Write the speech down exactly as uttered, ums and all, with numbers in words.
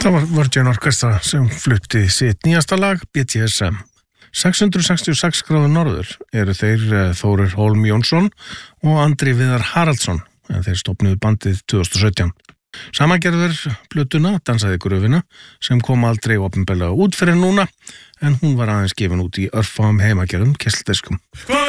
Það var Virgin Orchestra sem flutti sitt nýjasta lag, B T S M. sex hundruð sextíu og sex gráður norður eru þeir Þórir Hólm Jónsson og Andri Viðar Haraldsson, en þeir stofnuðu bandið tvö þúsund og sautján. Samangerður plötuna Dansaði gröfina sem kom aldrei opinberlega út fyrir núna, en hún var aðeins gefin út í örfáum heimagerðum kistildiskum.